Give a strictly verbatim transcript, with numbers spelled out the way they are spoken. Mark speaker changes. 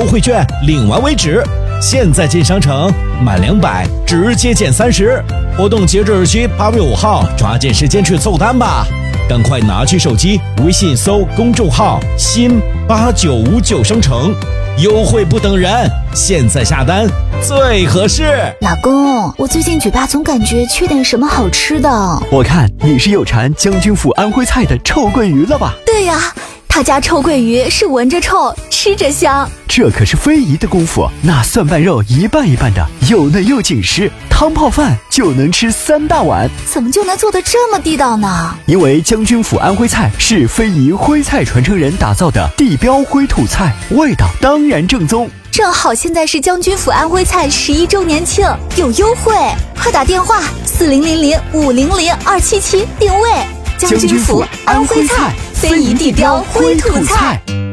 Speaker 1: 惠券领完为止。现在进商城，满两百直接减三十。活动截止日期八月五号，抓紧时间去凑单吧！赶快拿起手机，微信搜公众号“新八九五九商城”，优惠不等人，现在下单最合适。
Speaker 2: 老公，我最近嘴巴总感觉缺点什么好吃的。
Speaker 3: 我看你是有馋将军府安徽菜的臭鳜鱼了吧？
Speaker 2: 对呀，他家臭鳜鱼是闻着臭，吃着香。
Speaker 3: 这可是非遗的功夫，那蒜瓣肉一半一半的，又嫩又紧实，汤泡饭就能吃三大碗。
Speaker 2: 怎么就能做得这么地道呢？
Speaker 3: 因为将军府安徽菜是非遗徽菜传承人打造的地标徽土菜，味道当然正宗。
Speaker 2: 正好现在是将军府安徽菜十一周年庆，有优惠，快打电话四零零零五零零二七七定位。
Speaker 3: 将军府安徽菜，非遗地标徽土菜。